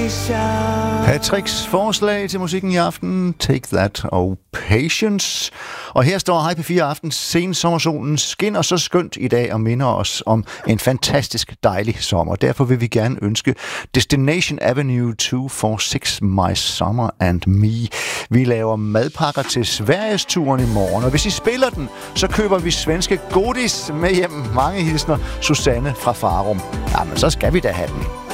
Patricks forslag til musikken i aften, Take That og Patience. Og her står Hej P4 Aften, sensommersolen skinner så skønt i dag og minder os om en fantastisk dejlig sommer. Derfor vil vi gerne ønske Destination Avenue 246 My Summer and Me. Vi laver madpakker til Sverigesturen i morgen, og hvis I spiller den, så køber vi svenske godis med hjem. Mange hilsner, Susanne fra Farum. Jamen, så skal vi da have den.